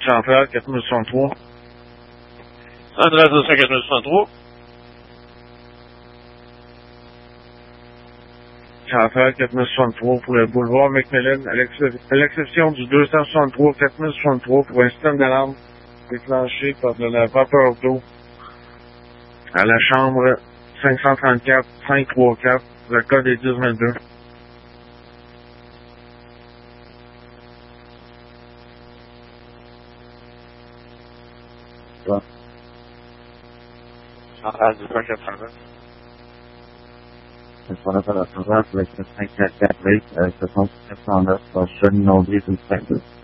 Central 4063. Central 4063. Central 4063 pour le boulevard Macmillan, à l'exception du 263 4063 pour un système d'alarme déclenché par de la vapeur d'eau à la chambre 534 534, le code est 1022. Ouais. Central 280. C'est pour la centrale, avec le 544 avec 709 sur Cheminot Inspector.